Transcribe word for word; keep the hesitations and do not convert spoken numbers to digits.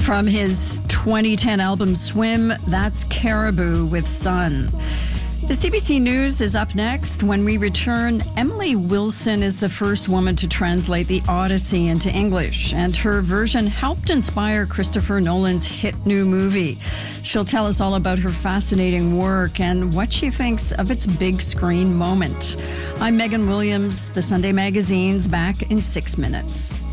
From his twenty ten album Swim, that's Caribou with Sun. The C B C News is up next. When we return, Emily Wilson is the first woman to translate the Odyssey into English, and her version helped inspire Christopher Nolan's hit new movie. She'll tell us all about her fascinating work and what she thinks of its big screen moment. I'm Megan Williams. The Sunday Magazine's back in six minutes.